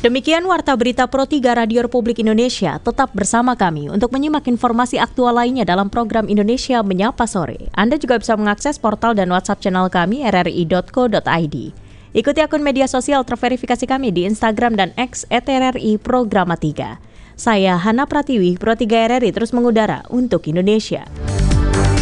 Demikian Warta Berita Pro 3 Radio Republik Indonesia. Tetap bersama kami untuk menyimak informasi aktual lainnya dalam program Indonesia Menyapa Sore. Anda juga bisa mengakses portal dan WhatsApp channel kami rri.co.id. Ikuti akun media sosial terverifikasi kami di Instagram dan X @RRI Programa 3. Saya Hana Pratiwi, Pro 3 RRI terus mengudara untuk Indonesia.